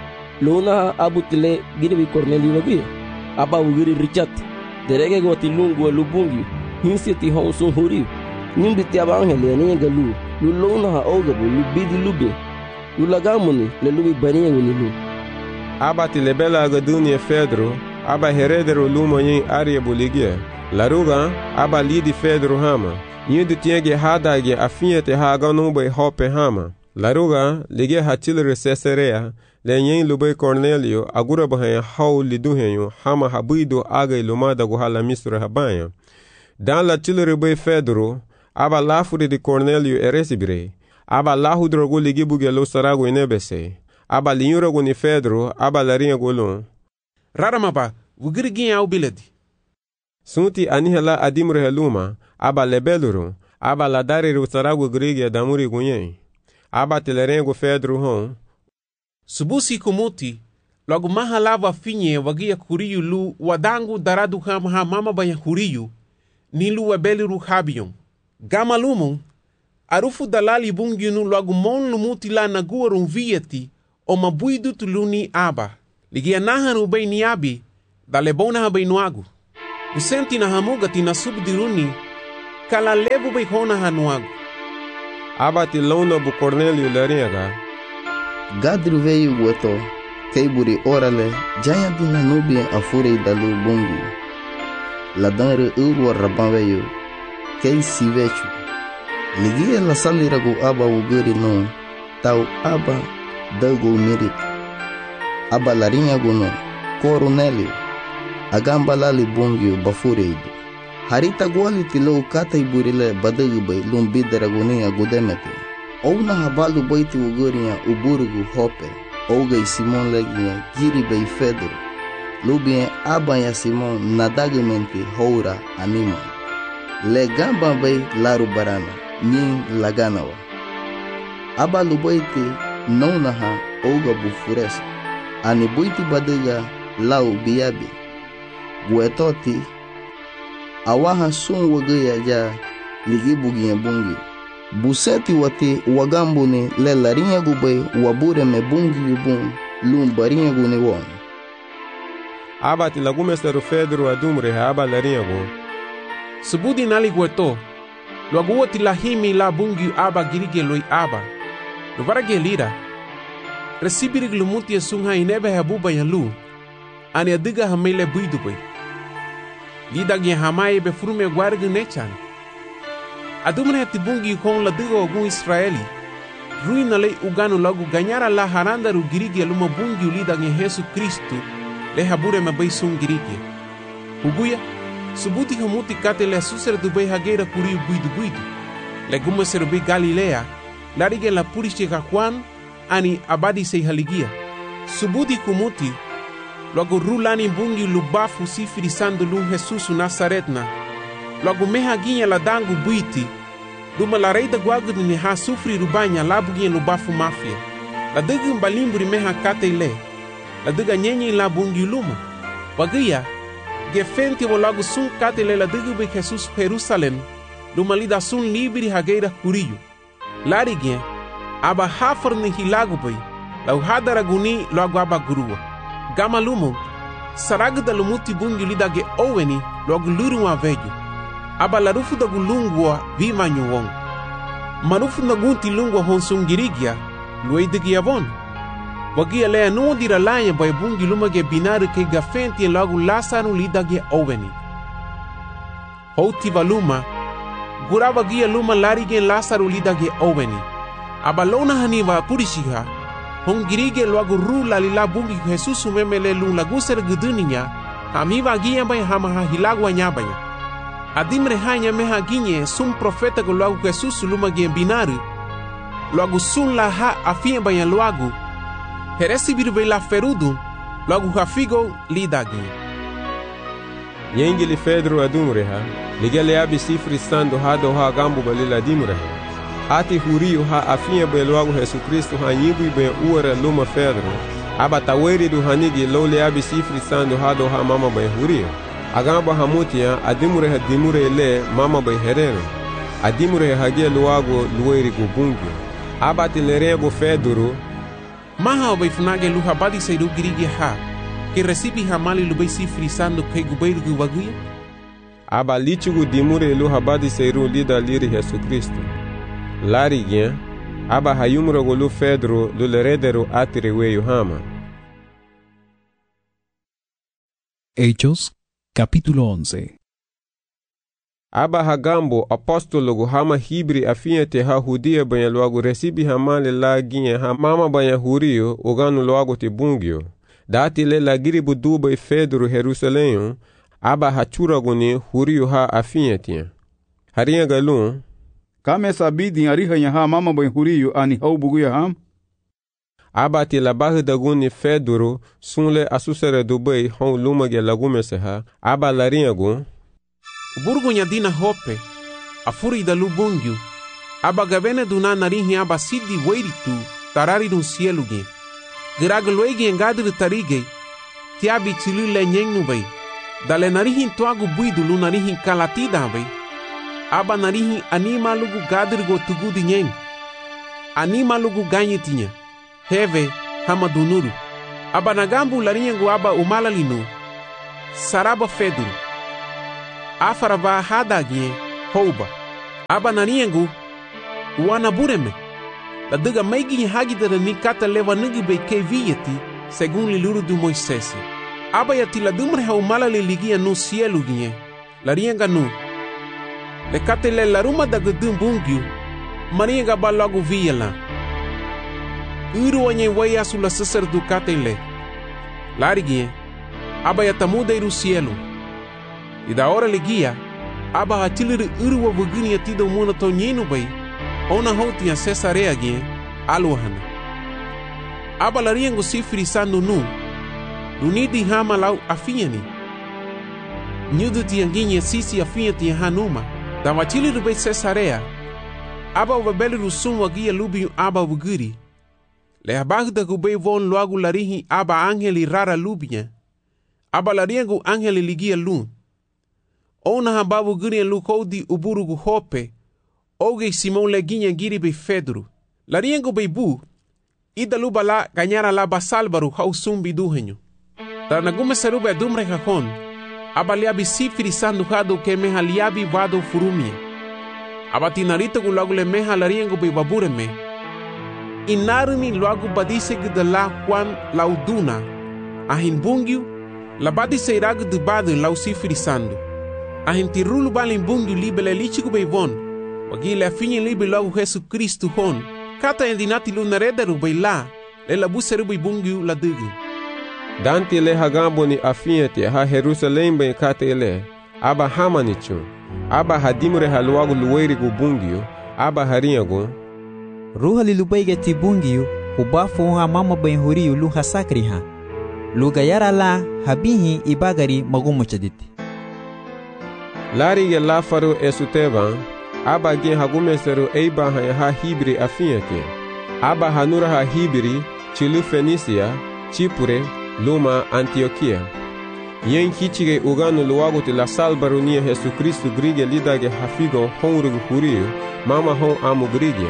luna abutile girbi Cornelio wagi aba wugri Richard derege go tilungu lubungi hinsi ti honso huri nimbi ti abangele ni galu lu luna ha ogabu lu bidi lubi lu lagamuni le lubi baniya ni lu aba tilebela ga dunia Pedro aba heredero lumo yin aria buligia laruga aba lidi Pedro hama yindu tienge hadage afinyete haga numbe hope hama laruga lige hatilere Cesarea le yin lube Cornelio agura bahan hau liduhenyo hama habido aga ilumada guhala misra habanya dan la tilere be Pedro aba lafuri di Cornelio eresibire aba lahudrogo ligi bugelo sarago inebese aba linyurago ni Pedro aba laringa golon raramaba wugirgin au biladi sunti anihela adimre heluma aba lebeluru aba la dariru sarago grige damuri gunyen aba telerengo Pedro hon subusi kumuti logo mahalava finye wagia kuriyu lu wadangu daradu ham ha mama baya kuriyu nilu wabeliru habiyon gamalumun arufu dalali bunginu logo mon lumuti la naguarun vieti o mabuidu tuluni aba Ligia nahan ubay niabi, dalebon na habay nuagu. Usenti na hamuga tina subdiruni, kala lebu bay hona hanuagu. Aba ti launa bu Cornélio laringa. Gadri veio gueto, keiburi orale, jaya dina nubi afurei dalu bungi. Ladanre urwa raban veio, kei sivechu. Ligia la saliragu aba uguri no, tau aba dago mirit. Aba larinha guno, Cornélio, agamba lali bungi bafureido. Harita guali tilo kata iburile badagi bay lumbidera gunia gudemete. Ou na habalu baiti ugurinha uburgu hope. Ougai Simon leginha giri bay Pedro. Lubien abanya Simon nadagamente houra anima. Le gamba bay laru barana, nin laganawa. Abalu baiti naunaha ouga bufuresa. Ani buiti badiga lau biabi. Guetoti awaha sun wagaya ja ligi bugiya bungi. Buseti wati wagambuni le larinha gubay wabure me bungi yubun lum barinha guni won. Aba ti lagumesteru Pedro adumre aba larinha gu. Subudi nali gueto. Luaguwa ti lahimi la bungi aba girige loi aba. Luvarage lira. Resibirig lumuti ya sunha inebe habuba ya lu. Ani adiga hamele buidu bay. Lida gye hamaye be furume guargu nechan. Adumre hati bungi kon la digo ogun Israeli. Rui na lei uganu lagu ganyara la haranda ru girigi luma bungi ulida gye Yesu Kristu le habure me bay sun girigi. Huguya, subuti hamuti kate le susere du bay hageira kuriu buidu buidu. Le gume serubi Galilea, larige la purishe kakwan, ani abadi sei haligia. Subuti kumuti, logo rulani bungi lubafu sifiri sandu lum Jesus Nazaretna. Logo meha ginha la dangu buiti. Duma la reida guagu ni ha sufri rubanya la buginha lubafu mafia. La diga mbalimburi meha kate ile. La diga nyenye la bungi luma. Wagia, gefenti wo logo sun kate ile la diga be Jesus Jerusalem. Duma lida sun libiri hageira kuriyu. Larigien, aba hafar ni hilagu bay. La uhadara guni logo aba gurua. Gama lumo, saraga da lumuti bungi lida ge oweni logo luru aveju. Aba la rufu da gulungwa viva nyuwong. Marufu na gunti lungwa honsungirigia, luedigi avon. Wagia lea nuo dira lanya bay bungi luma ge binaru ke gafenti en logo lasaru lida ge oweni. Houti valuma, gura wagia luma lari ge lasaru lida ge oweni. Aba lona haniva purishiha, hongirige logo rula lila bungi Jesus memele lun laguser guduninya, hamiva gia bay hamaha hilagwa nyabaya. Adimre hanya meha ginye sum profeta go logo Jesus luma ge binaru, logo sun la ha afia bay logo, heresi birbe la ferudun, logo hafigo lidagi. Yengili Pedro adumre ha, ligele abi sifri sando hado ha gambu balila dimre ha. Ati huriu ha afia be logo Jesus Kristo ha nyibu be uara luma Pedro. Aba taweri du hanigi lole abi sifri sando hado ha mama be huriu. Agamba hamutia adimure ha dimure le mama be herero. Adimure hagia luago lueri gubungi. Aba tilerego Pedro. Maha be funage luha badi seidu girigi ha. Ke resibi hamali lube sifri sando ke gubeiru gubaguya. Aba lichugu dimure luha badi seiru lida liri Jesus Kristo. Larigien, aba hayumro golu Pedro luleredero atireweyo hama. Hechos, capítulo once. Aba hagambo apostolo hama hibri afiente ha hudia banya luagu resibi hamale la ginye ha mama banya hurio oganu luagu te bungio. Dati le la giribu duba Pedro Jerusalem, aba hachura guni hurio ha afiente. Haria galun, Kame sabidi ariha ha mama bay huriyu ani hau buguya ham. Abati la bahi daguni Pedro sunle asusere dubai hon lumage lagume seha. Aba larinha gun. Burgo nyadina hope. Afuri da lubungyu. Aba gavene duna narihi aba sidi weiritu tarari dun cielo gen. Giraglwegi engadri tarige. Tiabi chilule nyengnu bay. Dale narihin tuagu buidu lu narihin kalatida bay. Aba narihi anima lugu gadrigo tugudi nyeng. Anima lugu ganyetinya. Heve hama dunuru. aba nagambu lariengu aba umalalinu saraba fedru afaraba hadagie houba aba nariengu uana bureme la diga maigi hagidara ni kata leva nigi be kevieti según liluru du Moisés aba yati la dumre ha umalali ligia no cielo gie la rienga nu le kate le la ruma da gudum bungiu marienga balagu viela uru wanye waya sula sacerdote le larigie aba yatamuda iru cielo e da hora ligia aba hatilir uru wa bugini atido muna tonyenu bai ona houtia Cesarea gie aluhana aba lariengo sifri sanu nu lunidi hama lau afiani nyudu tianginye sisi afiati hanuma da watilir bai Cesarea aba wabeli rusum wagia lubi aba wuguri le abagu da gubei von loagu larihi aba angeli rara lubia aba lariengo angeli ligia lu ona haba wuguri lu kodi uburugu hope oge Simon leginha giri be Fedro lariengo be bu ida luba la ganyara la basalbaru hau sumbi duhenyo da nagume seruba dumre kakon aba liabi sifiri sandu hado ke meha liabi vado furumia aba tinarito gu lagu le meha lariengo be babureme inarumi loagu badise gida la kwan lauduna ahin bungiu la badise iragu de badu lau sifiri sandu ahin tirulu balin bungiu libele lichigu be von wagile afinye libe logo Jesu Kristu hon kata endinati lunarederu bai la le la buseru bai bungiu la dugu Dante le hagambo ni afinyete ha Jerusalem bai kata ele aba hamanichu aba hadimure haluagu luweiri gu bungiu aba harinyagu ruha lilubaige ti bungiu ubafu ha mama bai huriu lu hasakri ha lugayara la habihi ibagari magumu chaditi lari ge la faru esutevan aba gen hagumeseru eiba ha ha hibri afinyete aba hanura ha hibri chilu Fenisia Chipure luma Antioquia yen kichige uganu luagu ti la salbarunia Jesu Kristu grige lidage hafigo honrugu huriu mama hon amu grige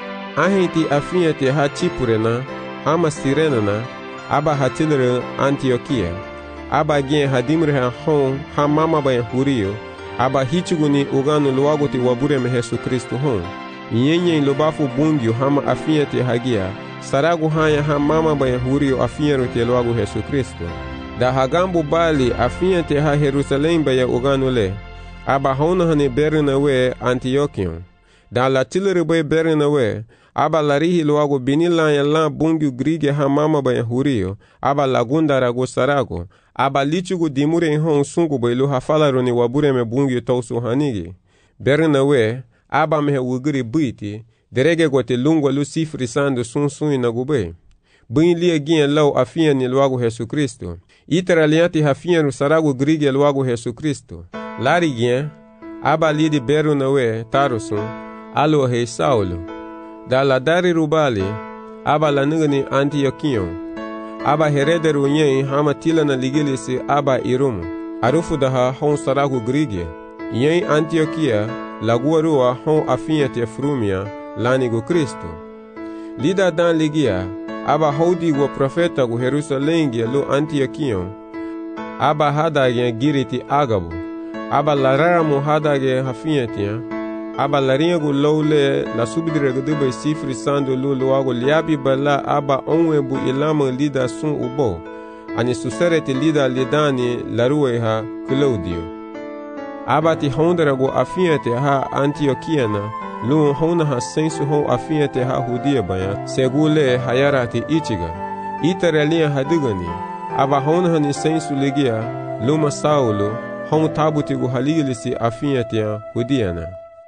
ahenti afinyete ha Chipure na ama Sirena na aba hatilere Antioquia aba gen hadimre ha hon ha mama bayan huriu aba hichuguni uganu luagu ti wabureme Jesu Kristu hon yenye lobafu bungiu hama afinyete hagia saragu haya ha mama bayan huriu afinyero te luagu Jesu Kristu da hagambu bali afinyete ha Jerusalem bayan uganu le aba hona hane berina we Antiochion da la tilere bay berina we aba larihi luagu binila ya la bungiu grige ha mama bayan huriu aba lagunda ragu saragu aba lichugu dimure hon sungu bailu hafalaro ni wabure me bungi tausu hanigi berna we aba me wuguri buiti derege gote lungwa lu sifri sandu sun sun na gube bin lia gien lau afia ni luagu Jesu Kristo itara liati hafia ru saragu grige luagu Jesu Kristo lari gien aba lidi berna we tarusun alo he Saulo da la dari rubali aba la nugani Antiochion aba herederu nyen hama tila na ligilisi aba irumu arufu daha hon saragu grige nyen Antioquia laguarua hon afinyete frumia lanigu Kristo lida dan ligia aba hodi go profeta gu Jerusalem lu Antiochion aba hadage giriti agabu aba larara mu hadage hafinyete aba laringu lowle la subidire gudube sifri sandu lu luago liabi bala aba onwebu ilama lida sun ubo ani susereti lida lidani laruwe ha Claudio aba ti hondera go afinyete ha Antiochiana lu hona ha sensu ho afinyete ha hudia baya segule hayarati ichiga itarelia hadigani aba hona hani sensu ligia luma Saulo hon tabuti go haligilisi afinyete hudiana.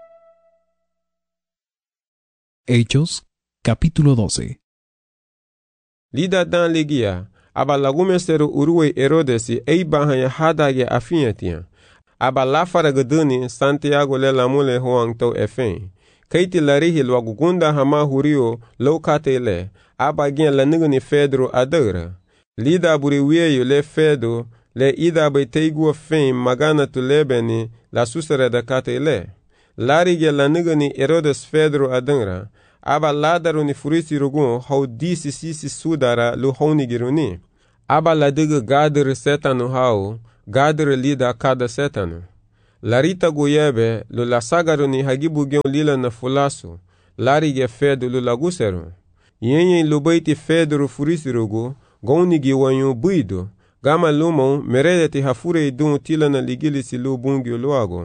Hechos, capítulo doce. Lida dan ligia, aba lagumesteru uruwe Herodesi eibahanya hadage afinetia. Aba lafara gaduni Santiago le lamule hoang to efen. Kaiti larihi lwagugunda hama hurio lokate le, aba gen lanigani Fedro adara. Lida buri wieyo le Fedo le ida baiteigu fen magana tu lebeni la susere da kate le. Larige lanigani Herodes Fedro adara. Aba ladaru ni furisi rugun hau disi sisi sudara lu honigiruni. aba la diga gadere setano hao, gadere lida kada setano. Larita goyebe, lo la sagaro ni hagibu gion lila na fulaso, lari ge fedo lo la gusero. Yenye lo baiti fedoro furisirogo, goni gi wanyo buido, gama lumon meredeti hafure idun tila na ligili si lo bungyo loago.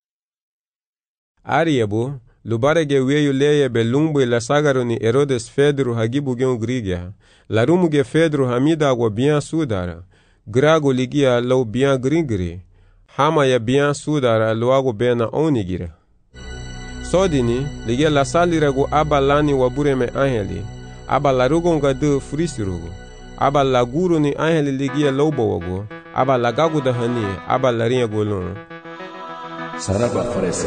Ariebo, lo barege weyo leyebe lumbe la sagaro ni Herodes fedoro hagibu gion grigia, la rumuge fedoro hamida agwa bien sudara, grago ligia lau bien gringri, hama ya bien sudara loago bena onigira. Sodini, ligia la salirago aba lani wabure me angeli, aba la rugonga de frisirogo, aba la guru ni angeli ligia lobo wago, aba la gagu da hani, aba la rinha golon. Saraba farese.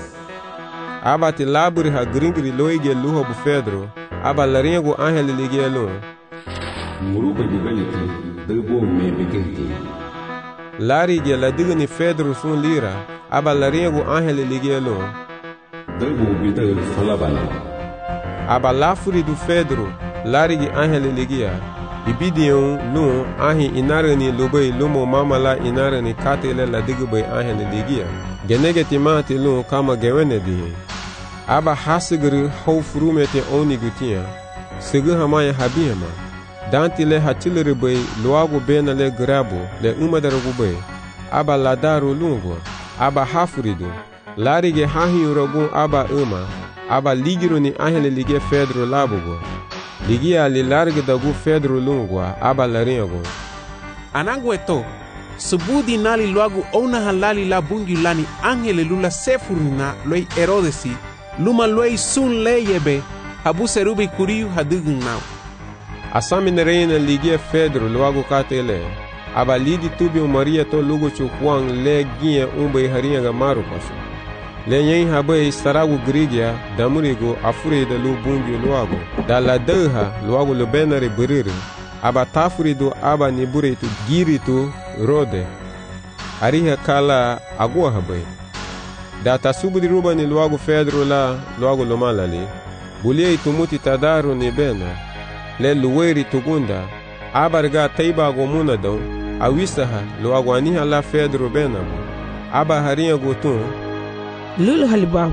Aba ti laburi ha gringri loige luho bu fedro, aba la rinha go angeli ligia lon. Muruba gigaliti, debo me begenti. Lari ge la digni fedro sun lira, aba la rinha go angeli ligia lon. Debo bidal falabana. Aba lafuri du fedro, lari ge angeli ligia. Ibidion lun ahi inarani lubay lumo mamala inarani katele la digubay angeli ligia. Genegeti mati lun kama gewene dihe. Aba hasigri hau furumete oni gutia. Sigi hamaya habihama. Danti le hatilere bay luago bena le grabo le umadaragu bay. Aba ladaru lungo. Aba hafuridu. Lari ge hahi uragun aba uma. Aba ligiro ni angeli ligia fedro labugo. Ligia li larga dagu fedro lungwa aba laringo. Anangu eto, subudi nali luagu ona halali la bungi lani angele lula sefurina loi Herodesi, luma loi sun leyebe, habu serubi kuriu hadugun nau. Asami reina ligia fedro luagu katele, aba lidi tubio Maria to lugu chukwang le gie umbe haringa ga maru pasu. Le nyen habe saragu grigia damurigo afure da lu bungi luago da la deha luago lu benare buriri aba tafurido aba niburitu giritu rode ariha kala agua habe da tasubudi ruba ni luago fedro la luago lu malali bulie tumuti tadaru ni bena le luweri tugunda abarga taiba gomuna don awisaha luago aniha la fedro benabu aba harinha gotun Lulu halibahu.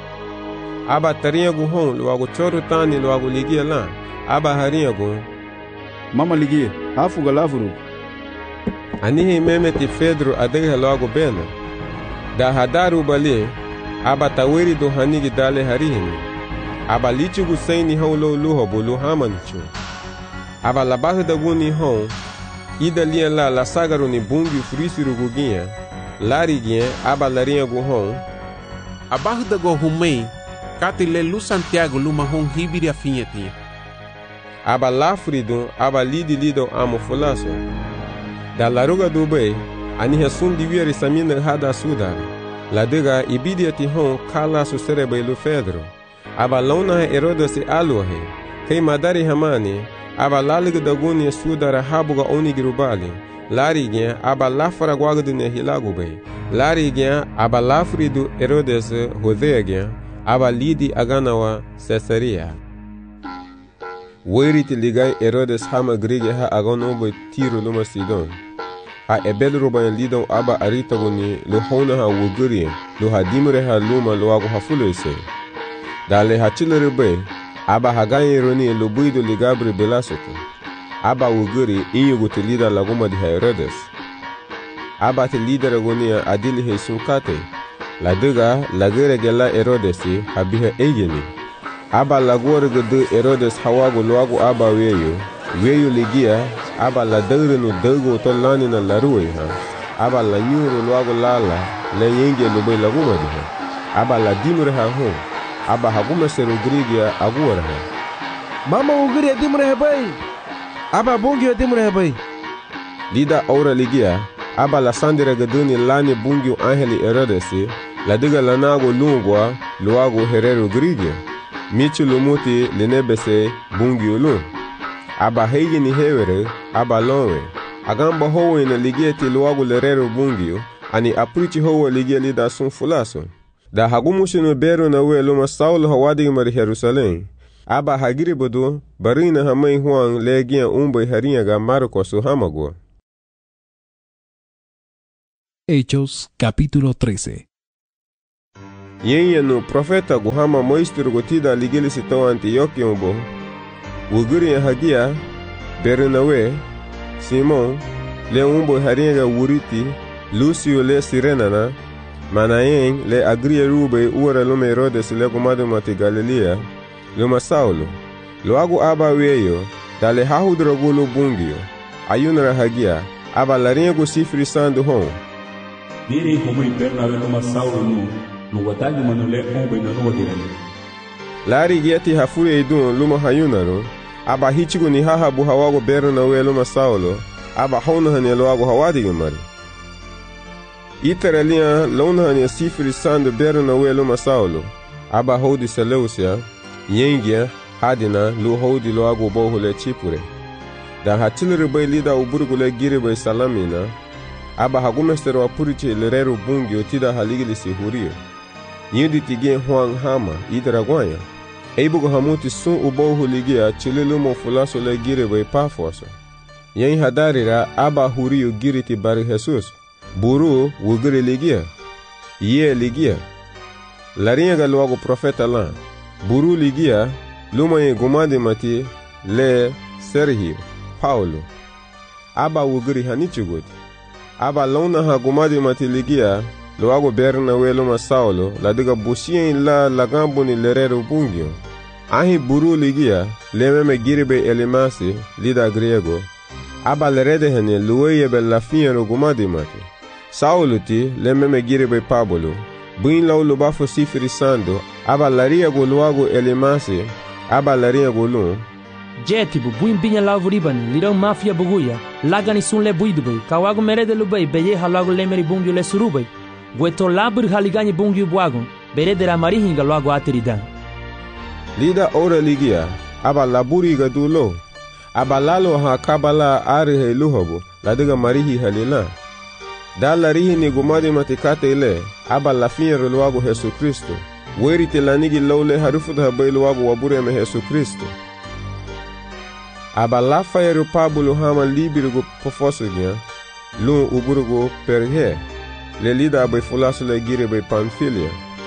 Aba tarinha gu hon luago choro tani luago ligia la. Aba harinha gu. Mama ligia, hafu galafuru. Anihi meme ti Fedro adeha luago bena. Da hadaru bali. Aba taweri do hanigi dale harihimi. Aba lichu gu saini hon lo luho bulu hamanichu. Aba labahu da guni hon. Ida lia la la sagaru ni bungi furisiru gu ginha. Lari ginha aba larinha gu hon. Abajo da go humei, katile lu Santiago luma hon hibiri afinyetia. Aba lafridun, aba lidi lido amo fulaso. Da laruga dubei, aniha sundi vieri samina hada sudar. La diga ibidi ati hon kala su serebe lu Fedro. Aba launa Herodes aluahe. Kei madari hamani, aba laliga daguni sudara habuga onigirubali. Lari gen aba lafara guagdune hilagubei. Lari gen aba lafridu Herodes Hosea gen aba lidi aganawa Caesarea. Weriti ligai Herodes hama grige ha aganobo tiro luma Sidon. A ebel roban lidon aba aritagoni lo hona ha wugurien lo hadimre ha luma lo ago hafulese. Dale ha chilerebe aba hagaye roni lo buido ligabri belasoto. Aba wuguri inyugu te lida laguma di Herodes. Aba te lida ragonia adili he sunkate. La diga lagere gela Herodesi habiha egeni. Aba lagore gede Herodes hawago luago aba weyo. Weyo ligia aba la dagre no dago to lani na laruwe ha. Aba la nyuro luago lala le yenge lube laguma di ha. Aba la dimure ha ho. Aba haguma seru grigia aguara ha. Mama ugiri dimure ha bay. Aba bungi wa dimure bay. Lida aura ligia, aba la sandira gaduni lani bungi angeli Herodesi, la diga lanago lungwa, luago herero grigia. Michu lumuti linebese bungi ulun. Aba heigi ni hewere, aba lonwe. Agamba howe na ligia ti luago lerero bungi, ani aprichi howe ligia lida sun fulaso. Da hagumushi no bero na we luma Saulo hawadi mari Jerusalem. aba hagiri bodo barina hamay huang legian umbe harinha ga Marcos hamago. Hechos capítulo trece. Yenye profeta guhama moistur gotida ligili sito Antioquia bo. Wuguri hagia Bernawe, Simon, le umbo harinha ga wuriti, Lucio le Sirenana, Manaen le agria rube ura lume Herodes le gumadu mati Galilea, luma Saulo. Luagu aba weyo, dale hahudrogulo bungio, ayunra hagia, aba larinha go sifri sandu hon. Diri como Bernabé luma Saulo nu, no watagi manule ombe na no dirani. Lari giati hafuri idun luma hayunaro, aba hichigo ni haha bu hawago Bernabé luma Saulo, aba hona hani luagu hawadi mari. Iteralia lona hani sifri sandu Bernabé luma Saulo, aba hodi Seleucia, yengia hadina lu hodi luagu bohule chipure. Dan hatilere bay lida uburgule gire bay salamina, aba hagumestero wa puriche lerero bungi otida haligili si hurio. Yindi tige huang hama idragwanya. Eibugo hamuti sun ubohu ligia chililumo fulaso le gire bay pafoso. Yen hadarira aba hurio giriti bari Jesus. Buru wugiri ligia. Ye ligia. Larinha galuago profeta lan. Buru ligia luma ye gumadi mati le Sergio Paulo. Aba wugiri hanichugoti. Aba lona ha gumadi mati ligia luago Bernabé luma Saulo la diga busien la lagambo ni lerero bungio. Ahi buru ligia lememe giribe elimasi lida griego. Aba lerede hene lueye be la fiero gumadi mati. Saulo ti lememe giribe Pablo. Buin lau lubafo sifiri sando. Aba laria go luago elimasi. Aba laria go lun. Jetibu buin binya lavu ribani lirão mafia buguya lagani sun le buidubay kawago merede lubay beye halago lemeri bungyu le surubay gueto labur haligani bungyu buagon berede la marihinga loago ateridan. Lida ora ligia aba laburi ga dulo aba lalo ha kabala ari he luhobo ladiga marihi halila da larihi ni gumadi matikate ile aba lafiero loago Jesu Kristo weri telanigi lole harufu da bay loago wabure me Jesu Kristo. Aba la fayero Pablo hama libirgo pofosugia, lun uburgo perhe, le lida abai fulaso le gire bei Pamfilia.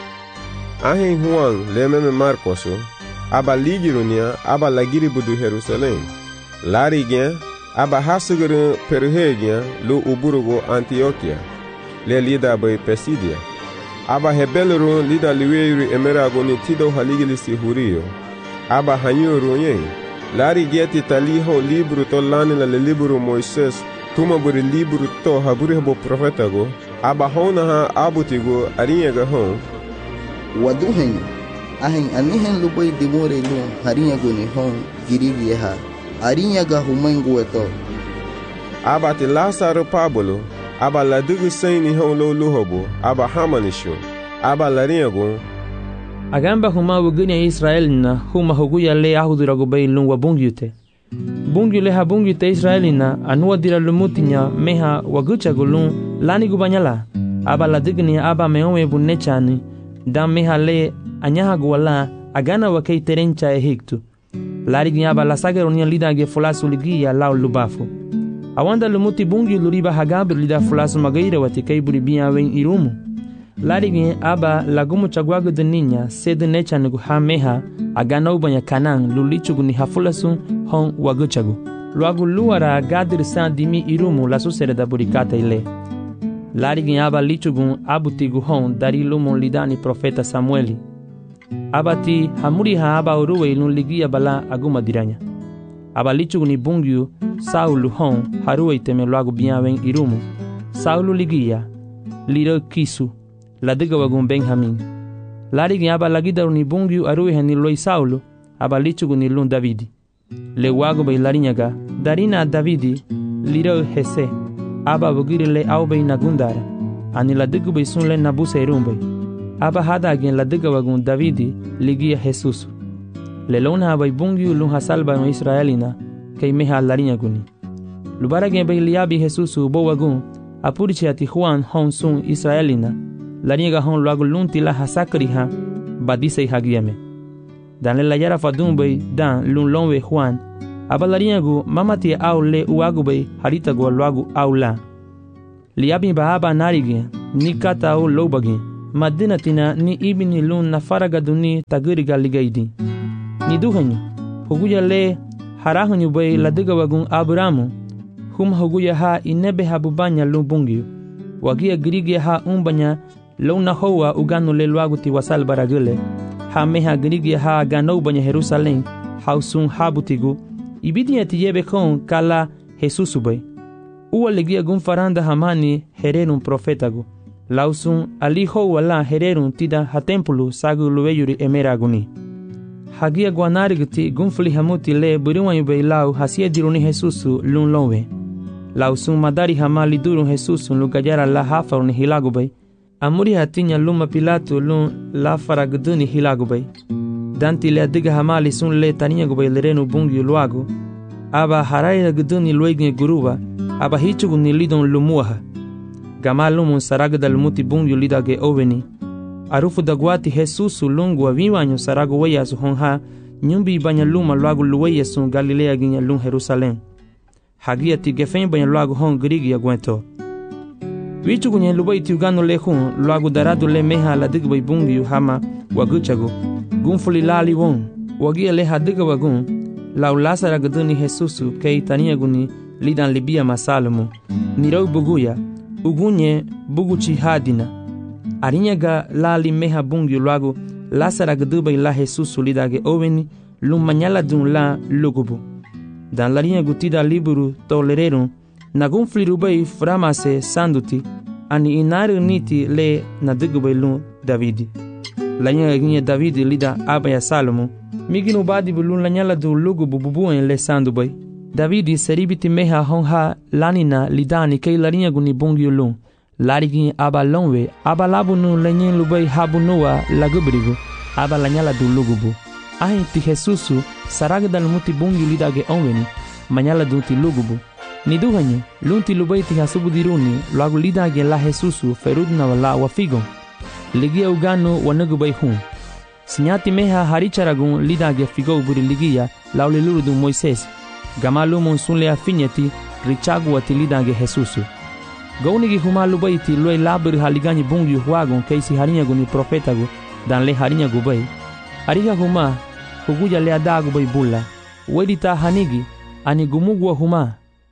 Ahen Juan le meme Marcoso, aba ligirunia aba la gire budu Jerusalem. Lari gia, aba hasugere perhe gia, lu uburgo Antioquia, le lida abai Pesidia. Aba hebelero lida liweiri emerago ni tido haligilisi hurio, aba hanyuru yen. Lari gieti taliho libro to lanila le libro Moises tuma buri libro to haburi habo profeta go aba hona ha abutigo arinha ga hon wadu hen ahen anihen lubai dimore lu harinha go ni hon girigi ha arinha ga humango eto aba te Lazaro Pablo aba ladugu saini hon lo luhobo aba hamanisho aba larinha go agamba huma wuguni Israelina huma huguya le ahudurago bay lungwa bungyute bungyu le ha bungyute Israelina anua dira lumutinya meha wagucha gulun lani gubanyala aba la digni aba meowe bunechani dam meha le anyaha gwala agana wakei terencha ehiktu lari gnyaba la sagaronia lida ge fulasu ligia lao lubafu awanda lumuti bungyu luriba hagabir lida fulasu magaira watikai buribia wen irumu Larigi aba lagumu chagwago de niña sede necha nugu ha meha agana ubanya kanang lulichugu ni hafulasun hon waguchagu. Luagu luara gadir san dimi irumu la susere da burikata ile. Larigi aba lichugu abutigu hon dari lumu lidani profeta Samueli. Abati hamuri ha aba uruwe ilun ligia bala aguma diranya. Aba lichugu ni bungyu Saulu hon haruwe iteme luagu biawen irumu. Saulu ligia liro kisu. La diga wagun Benjamin. Lari aba lagida ni bungyu arui hani loi Saulo, aba lichugu ni lun Davidi. Le wago bay larinyaga, darina Davidi, liro hese, aba bugiri le aubay nagundara, ani la digu bay sun le nabuse irumbay. Aba hada again la diga wagun Davidi, ligia Jesus. Le lona bay bungyu lun hasalba no Israelina, kay meha larinyaguni. Lubara gen bay liabi Jesus ubo wagun, apuriche ati Juan hon sun Israelina, Lariega hon luago lunti la hasakri ha badise hagiame. dan le la yara fadun bay dan lun lonwe Juan abalariagu mamati au le uagu bay harita go luagu au la liabi ba aba narigi ni kata au lobagi madina tina ni ibini lun na faraga duni tagiriga ligaidi ni duhanyu huguya le harahanyu bay ladiga wagun Abramu hum huguya ha inebe habubanya lubungiu wagia girigia ha umbanya lona hoa uganu le luagu ti wasal baragule ha meha girigia ha gano banya Jerusalem hausun habutigu ibidia ti yebe kon kala Jesus bay uwa legia gun faranda hamani hererun profetagu lausun ali hoa la hererun tida ha tempulu sagu luweyuri emeraguni hagia guanarigti gunfli hamuti le buriwanyu bay lau hasia diruni Jesus lun lonwe lausun madari hamali durun Jesus lu gajara la hafaruni hilagu bay amuri hatinya luma Pilato lun la faragduni hilagu bay danti le adiga hamali sun le taniya gubay lerenu bungi luagu aba haraya gduni luegne guruba aba hichugu ni lidon lumuaha gamalumun saragda lumuti bungi lidage oveni arufu dagwati Jesus lungu aviwanyo saragu weyasu honha nyumbi banya luma luagu luweyasu Galilea ginya lun Jerusalem hagia ti gefen banya luagu hon grigi aguento wichugu nye lubay ti ugano le hun luagu daradu le meha la digbay bungi hama waguchagu gunfuli lali won wagia le hadiga wagun lau lasara gduni Jesus kei tania guni lidan libia masalamu nirau buguya ugunye buguchi hadina arinyaga lali meha bungi luagu lasara gdubay la Jesus lidage oveni lumanyala dun la lugubu dan larinya gutida liburu tolererun nagun flirubay framase sanduti ani inaru niti le nadigubay lun Davidi lanya ginye Davidi lida abaya Salomo miginu badi bulun lanyala du lugubu bubuen le sandubay Davidi seribiti meha honha lanina lidani kei larinya guni bungi lun larigi aba lonwe aba labunu lenyen lubay habunua lagubrigu aba lanyala du lugubu ahi ti Jesusu saragda lumuti bungi lidage onweni manyala du ti lugubu ni duhanyu lunti lubay ti hasubu diruni lagu lidage la Jesusu ferudna wala wafigon ligia uganu wanagubay hun sinyati meha haricharagun lidage figo buri ligia laule luru Moises gamalu monsunle afinyati richagu wati lidage Jesusu gaunigi humalu bayti loy labur haligani bungi huagon keisi harinya guni profetagu dan le harinya gubay ariga huma huguja le adagu bay bulla wedita hanigi ani gumugwa huma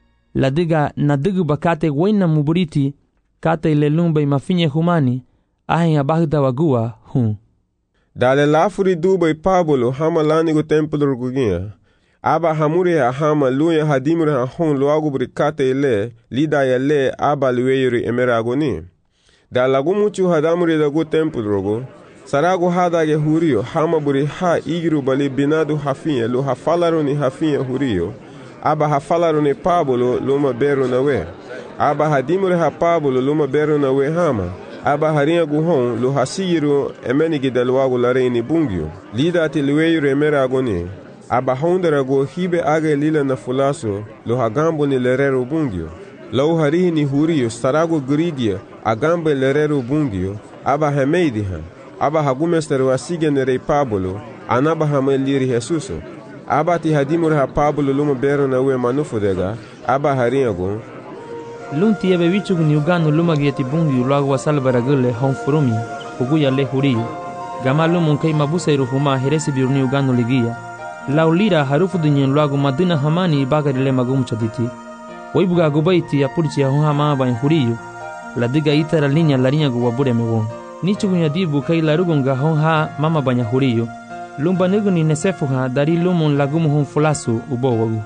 ladiga nadigu bakate wena muburiti kate le lumbay mafinye humani ahin abagda wagua hun dale lafuri dubay Pablo hama lanigo templo gugia aba hamuri hama luya hadimuri hon luagu brikate le lida ya le aba lueyuri emeragoni da lagu muchu hadamuri dagu templo rogo saragu hadage hurio hama buri ha igiru bali binadu hafinya lu hafalaruni hafinya hurio aba hafalaruni Pablo luma beru nawe aba hadimuri ha Pablo luma beru nawe hama aba harinha guhon lu hasiru emenigi dalwagu lareini bungio lida ati lueyuri emeragoni aba hondera go hibe age lila na fulaso lo hagambo ni lerero bungio lau harihi ni hurio sarago grigia agambe lerero bungio aba hemeidi ha aba hagumesteru asige nerei Pablo anaba hameliri Jesuso aba ti hadimur ha Pablo luma bero na we manufodega aba harinha go lunti ebe wichugu ni ugano luma gieti bungio lagu wasal baragule hon furumi uguya le hurio gamalu munkei mabusairu huma heresi biruni ugano ligia laulira harufu dunyen luagu madina hamani bagari le magum chaditi waibuga gubaiti ya purchi ya hama ba huriyu la diga itara linya la rinya guwa bure mewon nichu gunya dibu kai la rugunga honha mama banya huriyu lumba nuguni nesefu ha dari lumun lagumu hon fulasu ubowagu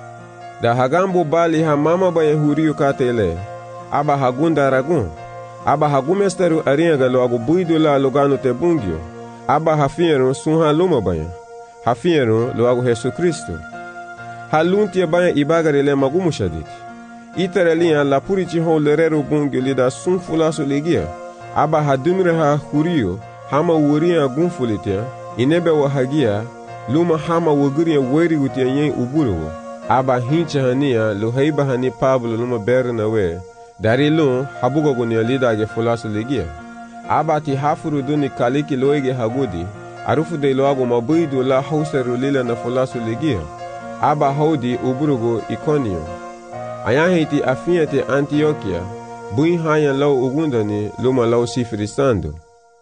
da hagambo bali ha mama banya huriyu katele aba hagunda ragun aba hagumesteru arinya galo agu buidu la lugano te bungio aba hafiero sunha luma banya hafiero lo agu Jesu Kristo halunti banya ibagare le magumu shaditi iterelian la purici hon lerero bungi lida sunfulaso legia aba hadumire ha hurio hama wuria gunfulitia inebe wa hagia luma hama wuguria weri utia yen uburo aba hincha hania lo heiba hani Pablo luma berna we dari lo habugo gunia lida ge fulaso legia aba ti hafuru duni kaliki loege hagudi arufu de loago mabuidu la hauseru lila na folasu legia. Aba haudi uburugo Iconio. Ayahiti afiate Antioquia, buin haya lau ugundani luma lau sifrisando.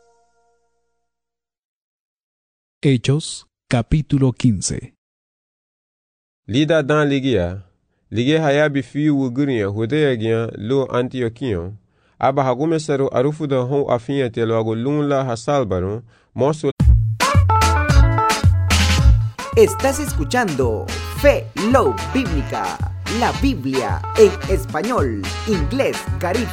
Hechos, capítulo quince. Lida dan ligia, ligia hayabi fiu uguria hudea gia lo Antioquion, aba hagumesaru arufu da hon afiate loago lunla hasalbaron, moso. Estás escuchando Fe Love Bíblica, la Biblia en español, inglés, caribe.